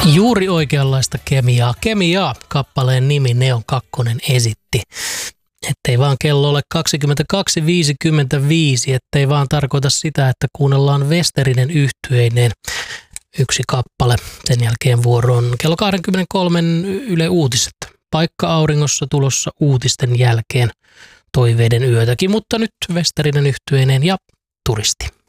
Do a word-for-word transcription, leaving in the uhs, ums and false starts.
Juuri oikeanlaista kemiaa. Kemiaa kappaleen nimi Neon Kakkonen esitti. Ettei vaan kello ole kaksikymmentäkaksi viisikymmentäviisi, ettei vaan tarkoita sitä, että kuunnellaan Westerinen yhtyeineen yksi kappale. Sen jälkeen vuoroon kello kaksikymmentäkolme Yle Uutiset. Paikka auringossa tulossa uutisten jälkeen toiveiden yötäkin, mutta nyt Westerinen yhtyeineen ja Turisti.